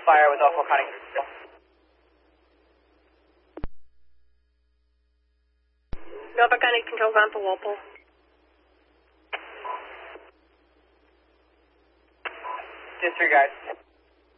fire with all 4 Conning. Norfolk Island Control ground for Walpole. Disregard.